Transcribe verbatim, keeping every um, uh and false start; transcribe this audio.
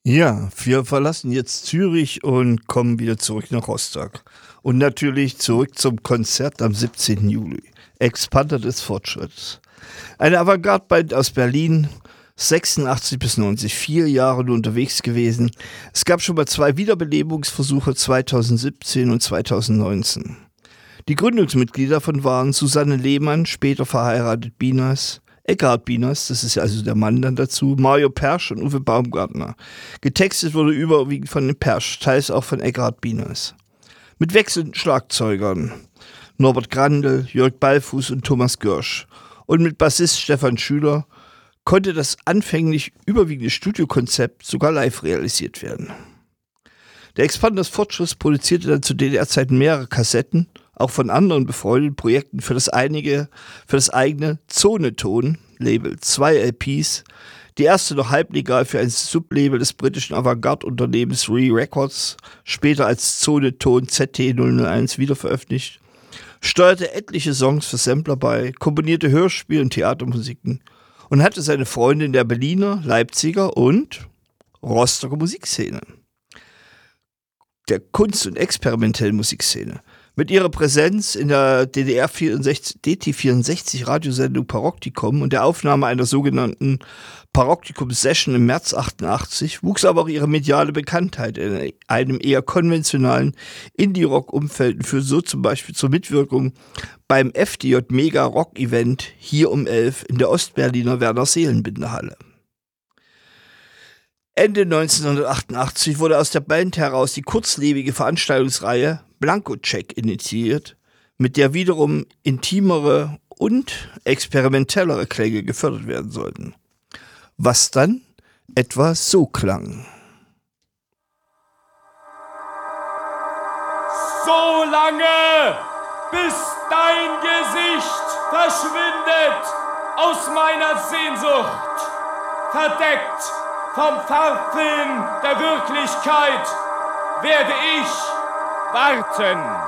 Ja, wir verlassen jetzt Zürich und kommen wieder zurück nach Rostock. Und natürlich zurück zum Konzert am siebzehnten Juli. Expander des Fortschritts. Eine Avantgarde-Band aus Berlin, sechsundachtzig bis neunzig, vier Jahre nur unterwegs gewesen. Es gab schon mal zwei Wiederbelebungsversuche, zweitausendsiebzehn und zweitausendneunzehn. Die Gründungsmitglieder davon waren Susanne Lehmann, später verheiratet Bieners, Eckhard Bieners, das ist ja also der Mann dann dazu, Mario Persch und Uwe Baumgartner. Getextet wurde überwiegend von den Persch, teils auch von Eckhard Bieners. Mit wechselnden Schlagzeugern Norbert Grandl, Jörg Ballfuß und Thomas Görsch. Und mit Bassist Stefan Schüler konnte das anfänglich überwiegende Studiokonzept sogar live realisiert werden. Der Expander des Fortschritts produzierte dann zu D D R-Zeiten mehrere Kassetten, auch von anderen befreundeten Projekten für das, einige, für das eigene Zoneton-Label, zwei L Ps, die erste noch halblegal für ein Sublabel des britischen Avantgarde-Unternehmens Re Records, später als Zoneton Z T null null eins wiederveröffentlicht, steuerte etliche Songs für Sampler bei, komponierte Hörspiel- und Theatermusiken und hatte seine Freunde in der Berliner, Leipziger und Rostocker Musikszene, der Kunst- und experimentellen Musikszene. Mit ihrer Präsenz in der D D R vierundsechzig, D T vierundsechzig Radiosendung Paroktikum und der Aufnahme einer sogenannten Paroktikum-Session im März achtundachtzig wuchs aber auch ihre mediale Bekanntheit in einem eher konventionellen Indie-Rock-Umfeld und führte so zum Beispiel zur Mitwirkung beim F D J Mega Rock Event hier um elf in der Ostberliner Werner-Seelenbinder-Halle. Ende neunzehnhundertachtundachtzig wurde aus der Band heraus die kurzlebige Veranstaltungsreihe Blankocheck initiiert, mit der wiederum intimere und experimentellere Klänge gefördert werden sollten. Was dann etwa so klang. So lange, bis dein Gesicht verschwindet aus meiner Sehnsucht, verdeckt vom Farbfilm der Wirklichkeit, werde ich warten.